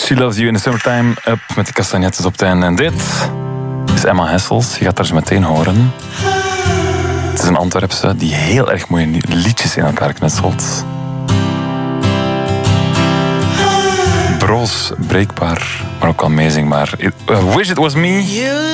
She Loves You in the Summertime. Up met de castagnettes op het einde. En dit is Emma Hessels. Je gaat haar zo meteen horen. Het is een Antwerpse die heel erg mooie liedjes in elkaar knutselt. Broos, breekbaar, maar ook amazing. Maar Wish It Was Me.